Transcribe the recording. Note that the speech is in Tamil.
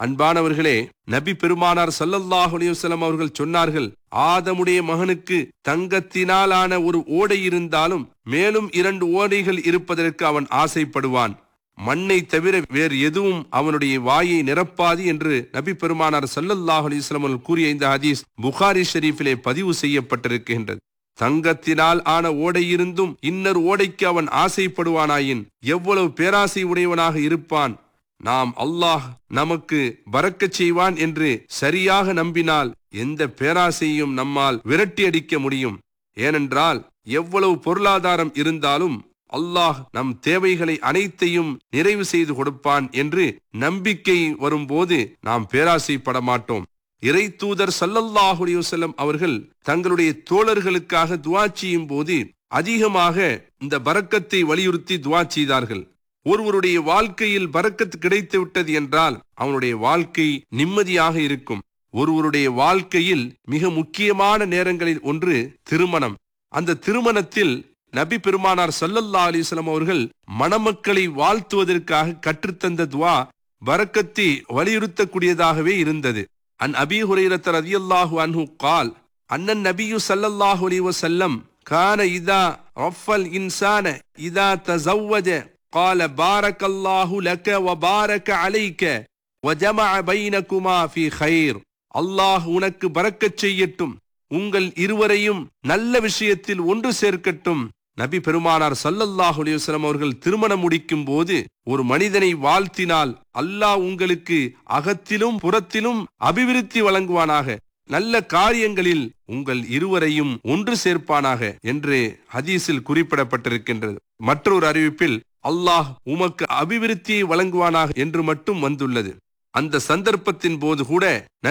அன்பானவர்களே, நபி பெருமானார் ஸல்லல்லாஹு அலைஹி வஸல்லம் அவர்கள் சொன்னார்கள், ஆதமுடைய மகனுக்கு தங்கத்தினாலான ஒரு ஓடை இருந்தாலும் மேலும் 2 ஓடைகள் இருப்பதற்கு அவன் ஆசைப்படுவான். மண்ணை தவிர வேறு எதுவும் அவனுடைய வாயை நிரப்பாது என்று நபி பெருமானார் ஸல்லல்லாஹு அலைஹி வஸல்லம் அவர்கள் கூறிய இந்த ஹதீஸ் புகாரி ஷரீஃபிலே பதிவு செய்யப்பட்டிருக்கின்றது. தங்கத்தினால் ஆன ஓடை இருந்தும் இன்னொரு ஓடைக்கு அவன் ஆசைப்படுவானாயின் எவ்வளவு பேராசை உடையவனாக இருப்பான். நாம் அல்லாஹ் நமக்கு பரக்கச் செய்வான் என்று சரியாக நம்பினால் எந்த பேராசையும் நம்மால் விரட்டி அடிக்க முடியும். ஏனென்றால் எவ்வளவு பொருளாதாரம் இருந்தாலும் அல்லாஹ் நம் தேவைகளை அனைத்தையும் நிறைவு செய்து கொடுப்பான் என்று நம்பிக்கை வரும்போது நாம் பேராசைப்பட மாட்டோம். இறை தூதர் ஸல்லல்லாஹு அலைஹி வஸல்லம் அவர்கள் தங்களுடைய தோழர்களுக்காக துஆ செய்யும் போது அதிகமாக இந்த பரக்கத்தை வலியுறுத்தி துஆ செய்தார்கள். ஒருவருடைய வாழ்க்கையில் பரக்கத் கிடைத்து விட்டது என்றால் அவனுடைய வாழ்க்கை நிம்மதியாக இருக்கும். ஒருவருடைய வாழ்க்கையில் மிக முக்கியமான நேரங்களில் ஒன்று திருமணம். அந்த திருமணத்தில் நபி பெருமானார் ஸல்லல்லாஹு அலைஹி வஸல்லம் அவர்கள் மணமக்களை வாழ்த்துவதற்காக கற்றுத்தந்த துஆ பரக்கத்தை வலியுறுத்தக்கூடியதாகவே இருந்தது. அன் அபீ ஹுரைரா ரலியல்லாஹு அன்ஹு قال அன் நபியு ஸல்லல்லாஹு அலைஹி வஸல்லம் கான இதா ரஃபல் இன்சான இதா தஸவ்வஜ قال بارك الله لك وبارك عليك وجمع بينكما في خير. அல்லாஹ் உனக்கு பரக்கச் செய்யட்டும், உங்கள் இருவரையும் நல்ல விஷயத்தில் ஒன்று சேர்க்கட்டும். நபி பெருமானார் ஸல்லல்லாஹு அலைஹி வஸல்லம் அவர்கள் திருமணம் முடிக்கும் போது ஒரு மனிதனை வாழ்த்தினால் அல்லாஹ் உங்களுக்கு அகத்திலும் புறத்திலும் அபிவிருத்தி வழங்குவானாக, நல்ல காரியங்களில் உங்கள் இருவரையும் ஒன்று சேர்ப்பானாக என்று ஹதீஸில் குறிப்பிடப்பட்டிருக்கின்றது. மற்றொரு அறிவிப்பில் அல்லாஹ் உமக்கு அபிவிருத்தியை வழங்குவானாக என்று மட்டும் வந்துள்ளது. அந்த சந்தர்ப்பத்தின் போது கூட